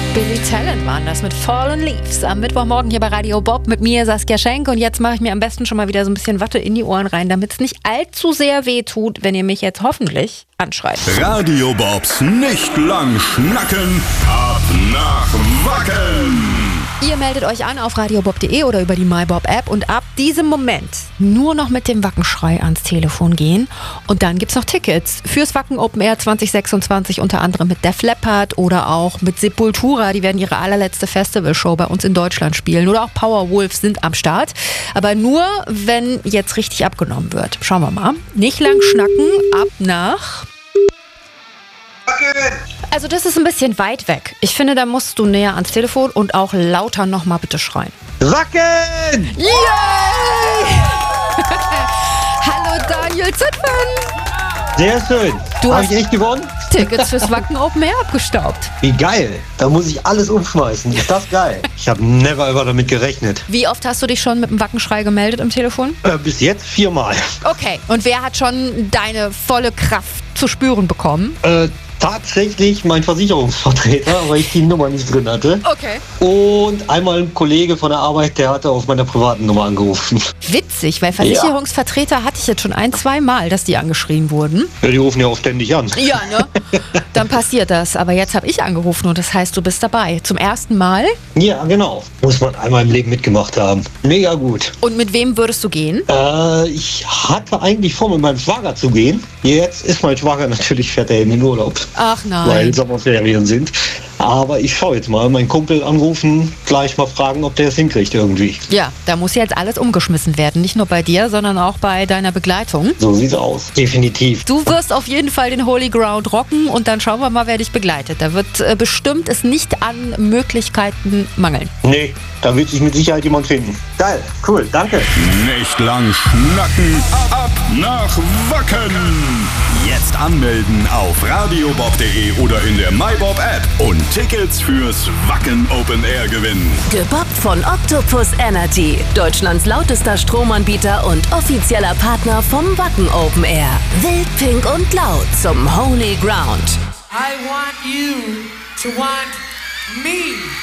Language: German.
Billy Talent waren das mit Fallen Leaves am Mittwochmorgen hier bei Radio Bob mit mir, Saskia Schenk. Und jetzt mache ich mir am besten schon mal wieder so ein bisschen Watte in die Ohren rein, damit es nicht allzu sehr weh tut, wenn ihr mich jetzt hoffentlich anschreit. Radio Bobs nicht lang schnacken, ab nach Wacken. Ihr meldet euch an auf radiobob.de oder über die MyBob-App und ab diesem Moment nur noch mit dem Wackenschrei ans Telefon gehen. Und dann gibt's noch Tickets fürs Wacken Open Air 2026, unter anderem mit Def Leppard oder auch mit Sepultura. Die werden ihre allerletzte Festivalshow bei uns in Deutschland spielen. Oder auch Powerwolf sind am Start. Aber nur, wenn jetzt richtig abgenommen wird. Schauen wir mal. Nicht lang schnacken, ab nach... Also das ist ein bisschen weit weg. Ich finde, da musst du näher ans Telefon und auch lauter nochmal bitte schreien. Wacken! Yay! Hallo Daniel Züttmann! Sehr schön. Du Habe hast ich echt gewonnen? Tickets fürs Wacken Open Air abgestaubt. Wie geil. Da muss ich alles umschmeißen. Ist das geil? Ich habe never ever damit gerechnet. Wie oft hast du dich schon mit dem Wackenschrei gemeldet im Telefon? Bis jetzt 4-mal. Okay. Und wer hat schon deine volle Kraft zu spüren bekommen? Tatsächlich mein Versicherungsvertreter, weil ich die Nummer nicht drin hatte. Okay. Und einmal ein Kollege von der Arbeit, der hatte auf meiner privaten Nummer angerufen. Witzig, weil Versicherungsvertreter hatte ich jetzt schon 1-2 Mal, dass die angeschrien wurden. Ja, die rufen ja auch ständig an. Ja, ne? Dann passiert das. Aber jetzt habe ich angerufen und das heißt, du bist dabei. Zum ersten Mal. Ja, genau. Muss man einmal im Leben mitgemacht haben. Mega gut. Und mit wem würdest du gehen? Ich hatte eigentlich vor, mit meinem Schwager zu gehen. Jetzt ist mein Schwager natürlich, fährt er in den Urlaub. Ach nein. Weil Sommerferien sind. Aber ich schaue jetzt mal, meinen Kumpel anrufen, gleich mal fragen, ob der es hinkriegt irgendwie. Ja, da muss jetzt alles umgeschmissen werden. Nicht nur bei dir, sondern auch bei deiner Begleitung. So sieht's aus. Definitiv. Du wirst auf jeden Fall den Holy Ground rocken und dann schauen wir mal, wer dich begleitet. Da wird bestimmt es nicht an Möglichkeiten mangeln. Nee, da wird sich mit Sicherheit jemand finden. Geil, cool, danke. Nicht lang schnacken, ab nach Wacken. Jetzt anmelden auf radiobob.de oder in der MyBob-App und Tickets fürs Wacken Open Air gewinnen. Gebobbt von Octopus Energy, Deutschlands lautester Stromanbieter und offizieller Partner vom Wacken Open Air. Wild, pink und laut zum Holy Ground. I want you to want me.